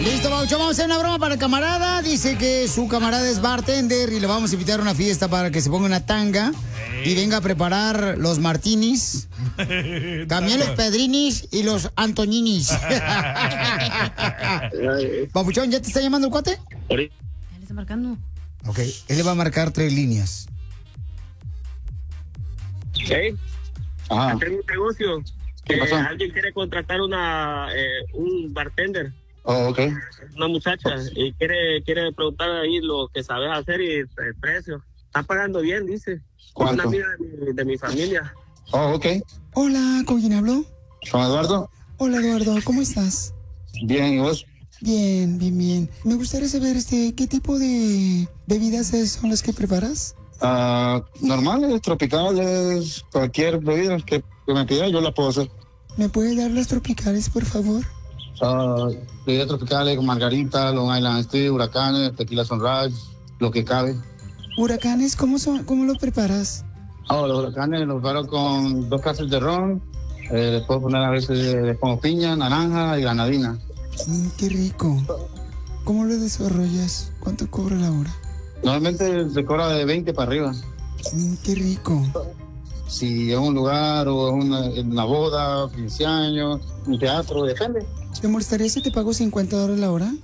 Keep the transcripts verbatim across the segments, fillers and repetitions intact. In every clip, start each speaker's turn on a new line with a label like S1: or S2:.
S1: Listo, Baucho, vamos a hacer una broma para el camarada. Dice que su camarada es bartender y le vamos a invitar a una fiesta para que se ponga una tanga y venga a preparar los martinis, también los pedrinis y los antoninis. Papuchón, ¿ya te está llamando el cuate?
S2: Ya le está marcando.
S1: Ok, él le va a marcar tres líneas.
S3: ¿Sí?
S1: Ajá.
S3: Tengo un negocio.
S1: ¿Qué pasó?
S3: Eh, alguien quiere contratar una eh, un bartender.
S1: Oh, ok.
S3: Una muchacha. Y quiere quiere preguntar ahí lo que sabes hacer y el precio. Está pagando bien, dice.
S1: ¿Cuánto?
S3: Una amiga de mi, de mi familia.
S1: Oh, ok. Hola, ¿con quién hablo?
S4: ¿Con Eduardo?
S1: Hola, Eduardo, ¿cómo estás?
S4: Bien, ¿y vos?
S1: Bien, bien, bien. Me gustaría saber, este, ¿qué tipo de bebidas son las que preparas?
S4: Uh, normales, tropicales, cualquier bebida que, que me pida, yo la puedo hacer.
S1: ¿Me puedes dar las tropicales, por favor?
S4: Uh, bebidas tropicales con margarita, Long Island Steel, huracanes, tequila Sunrise, lo que cabe.
S1: ¿Huracanes? ¿Cómo son? ¿Cómo lo preparas?
S4: Oh, los huracanes los preparo con dos cases de ron, eh, les puedo poner a veces, les pongo piña, naranja y granadina.
S1: Mm, qué rico. ¿Cómo lo desarrollas? ¿Cuánto cobra la hora?
S4: Normalmente se cobra de veinte para arriba.
S1: Mm, qué rico.
S4: Si es un lugar o es una, una boda, quince años, un teatro, depende.
S1: ¿Te molestaría si te pago cincuenta dólares la hora?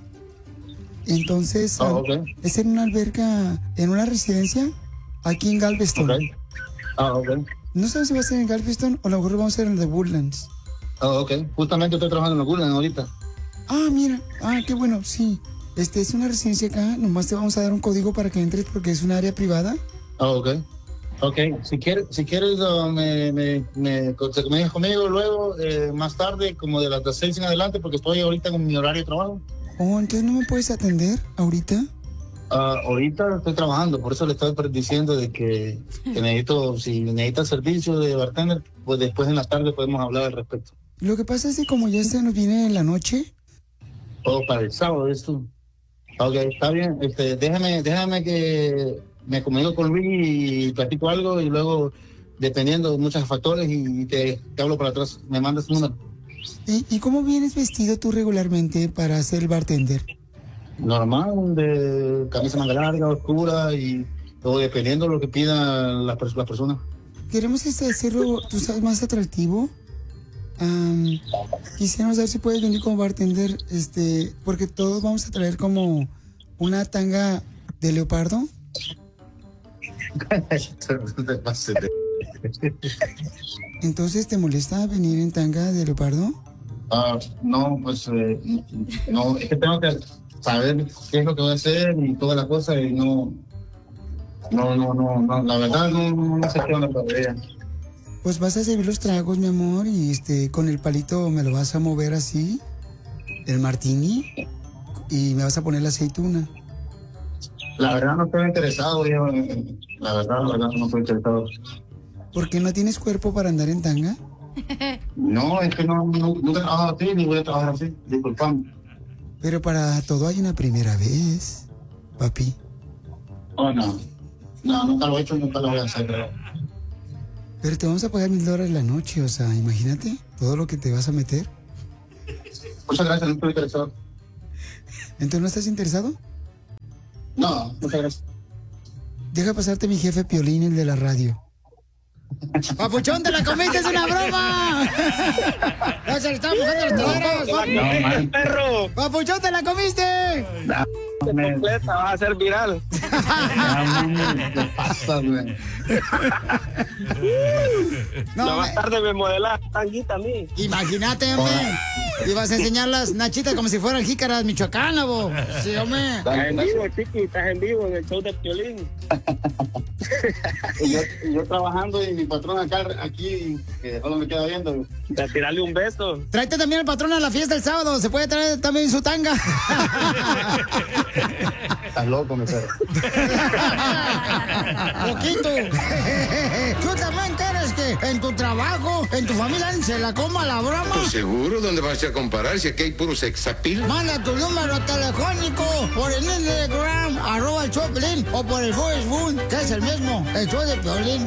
S1: Entonces,
S4: Oh, okay.
S1: ¿es en una alberca, en una residencia? Aquí en Galveston.
S4: Okay. Ah, ok.
S1: No sabes si va a ser en Galveston o a lo mejor lo vamos a hacer en The Woodlands.
S4: Ah, ok. Justamente estoy trabajando en los Woodlands ahorita.
S1: Ah, mira. Ah, qué bueno, sí. Este es una residencia acá. Nomás te vamos a dar un código para que entres porque es un área privada.
S4: Ah, ok. Ok. Si quieres, si quieres uh, me, me, me, te comunicas conmigo luego, eh, más tarde, como de las seis en adelante, porque estoy ahorita con mi horario de trabajo.
S1: Oh, entonces no me puedes atender ahorita.
S4: Uh, ahorita estoy trabajando, por eso le estoy diciendo de que, que necesito, si necesitas servicio de bartender, pues después en la tarde podemos hablar al respecto.
S1: Lo que pasa es que como ya se nos viene en la noche.
S4: Oh, para el sábado, esto. Ok, está bien. Este, déjame, déjame que me comunico con Luis y platico algo y luego, dependiendo de muchos factores, y te, te hablo para atrás. Me mandas un número.
S1: ¿Y, ¿Y cómo vienes vestido tú regularmente para ser el bartender?
S4: Normal, de camisa manga larga, oscura, y todo dependiendo de lo que pidan las, las personas.
S1: Queremos este, hacerlo, tú sabes, más atractivo. Um, quisiéramos saber si puedes venir como bartender, este, porque todos vamos a traer como una tanga de leopardo. Entonces, ¿te molesta venir en tanga de leopardo?
S4: Uh, no, pues eh, no, es que tengo que saber qué es lo que voy a hacer y toda la cosa y no, no, no, no, no la verdad no, no, no sé qué onda todavía.
S1: Pues vas a servir los tragos, mi amor, y este, con el palito me lo vas a mover así, el martini, y me vas a poner la aceituna.
S4: La verdad no estoy interesado, yo, la verdad, la verdad no estoy interesado.
S1: ¿Por qué no tienes cuerpo para andar en tanga?
S4: No, es que no, no, nunca he trabajado así, ni voy a trabajar así, disculpame.
S1: Pero para todo hay una primera vez, papi.
S4: Oh, no, no, nunca lo he hecho, nunca lo voy a hacer, pero...
S1: Pero te vamos a pagar mil dólares la noche, o sea, imagínate todo lo que te vas a meter.
S4: Muchas gracias, no estoy interesado.
S1: ¿Entonces no estás interesado?
S4: No, muchas gracias.
S1: Deja pasarte mi jefe Piolín, el de la radio. ¡Papuchón, te la comiste, es una broma! ¡No se le están mojando los toros!
S3: ¡No, perro!
S1: ¡Papuchón, te la comiste!
S3: No, completa, vas a ser viral.
S4: ¿Qué pasa, güey?
S3: No, más tarde me modelas tanguita a mí.
S1: Imagínate, hombre. Ibas a enseñar las nachitas como si fueran jícaras michoacanas, bo. Sí, hombre.
S3: Estás en vivo, chiqui, estás en vivo en el show de Piolín.
S4: y, yo, y yo trabajando y mi patrón acá, aquí, que solo me queda viendo.
S3: A tirarle un beso.
S1: Tráete también al patrón a la fiesta el sábado. Se puede traer también su tanga.
S4: Estás loco, mi perro.
S1: Poquito. ¿Tú también quieres que en tu trabajo, en tu familia, se la coma la broma?
S5: Pues seguro, ¿dónde vas a comparar si aquí hay puro sexapil?
S1: Manda tu número telefónico por el Instagram, arroba el show de Piolín, o por el Facebook, que es el mismo, el show de Piolín.